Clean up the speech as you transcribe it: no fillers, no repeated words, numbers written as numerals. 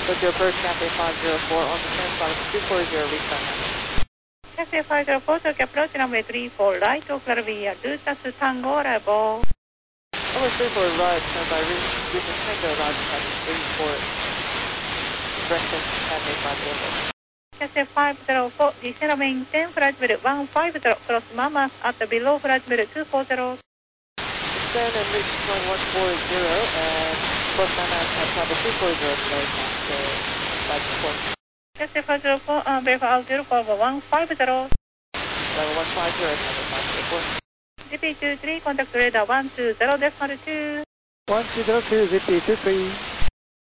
Tokyo Approach Cafe 504 on the transfer 240, return. Cafe 504, Tokyo Approach runway 34, right, Oakland via Dutas Tango, arrival. Over 34 right, standby, Dutas Tango, route 34, direction Cafe 504. Cafe 504, descend maintain, flight level 150, cross Mamas at the below flight level 240. Descend and reach 1140 and cross Mamas at level 240 today, flight support. Cafe 504, verify altitude for 150. Level 150, flight support. GP23, contact radar 120.2. 120, ZP23.